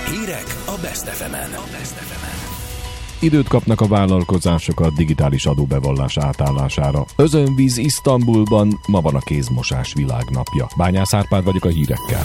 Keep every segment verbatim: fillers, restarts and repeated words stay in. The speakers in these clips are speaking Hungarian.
Hírek a Best ef emen. Időt kapnak a vállalkozások a digitális adóbevallás átállására. Özönvíz Isztambulban ma van a kézmosás világnapja. Bányász Árpád vagyok a hírekkel.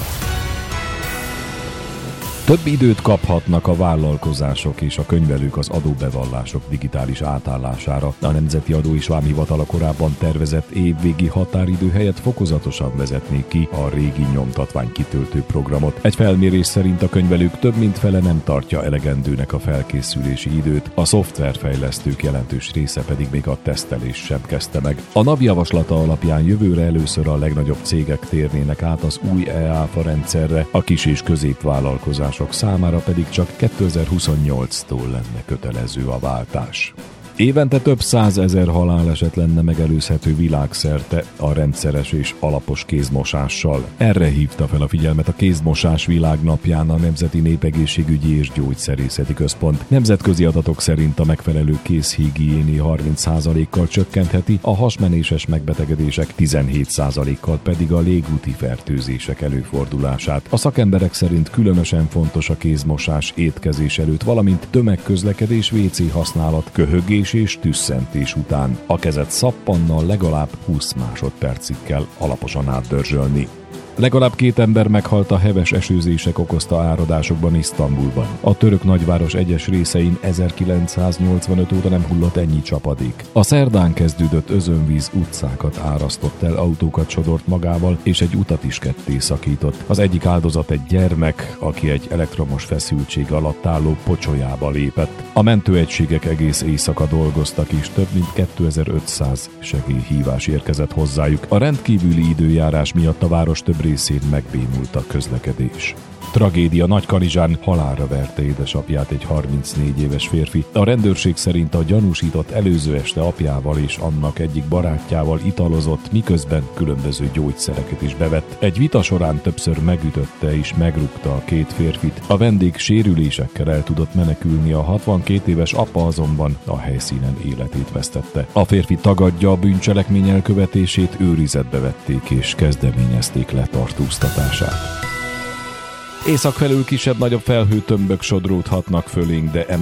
Több időt kaphatnak a vállalkozások és a könyvelők az adóbevallások digitális átállására. A Nemzeti Adó és Vámhivatal a korábban tervezett évvégi határidő helyett fokozatosan vezetné ki a régi nyomtatvány kitöltő programot. Egy felmérés szerint a könyvelők több mint fele nem tartja elegendőnek a felkészülési időt, a szoftverfejlesztők jelentős része pedig még a tesztelés sem kezdte meg. A NAV javaslata alapján jövőre először a legnagyobb cégek térnének át az új e-áfa rendszerre, a kis- és középvállalkozások számára pedig csak kétezer-huszonnyolctól lenne kötelező a váltás. Évente több százezer haláleset lenne megelőzhető világszerte a rendszeres és alapos kézmosással. Erre hívta fel a figyelmet a Kézmosás világnapján a Nemzeti Népegészségügyi és Gyógyszerészeti Központ. Nemzetközi adatok szerint a megfelelő kézhigiéni harminc százalékkal csökkentheti, a hasmenéses megbetegedések tizenhét százalékkal pedig a légúti fertőzések előfordulását. A szakemberek szerint különösen fontos a kézmosás étkezés előtt, valamint tömegközlekedés, vé cé használat, köhögés és tüsszentés után. A kezet szappannal legalább húsz másodpercig kell alaposan átdörzsölni. Legalább két ember meghalt a heves esőzések okozta áradásokban Isztambulban. A török nagyváros egyes részein ezerkilencszáznyolcvanöt óta nem hullott ennyi csapadék. A szerdán kezdődött özönvíz utcákat árasztott el, autókat sodort magával, és egy utat is ketté szakított. Az egyik áldozat egy gyermek, aki egy elektromos feszültség alatt álló pocsolyába lépett. A mentőegységek egész éjszaka dolgoztak, és több mint kétezer-ötszáz segélyhívás érkezett hozzájuk. A rendkívüli időjárás miatt a város több részén megbénult a közlekedés. Tragédia Nagykanizsán, halálra verte édesapját egy harmincnégy éves férfi. A rendőrség szerint a gyanúsított előző este apjával és annak egyik barátjával italozott, miközben különböző gyógyszereket is bevett. Egy vita során többször megütötte és megrúgta a két férfit. A vendég sérülésekkel el tudott menekülni, a hatvankét éves apa azonban a helyszínen életét vesztette. A férfi tagadja a bűncselekmény elkövetését, őrizetbe vették és kezdeményezték letartóztatását. Észak felül kisebb-nagyobb felhőtömbök sodródhatnak fölénk, de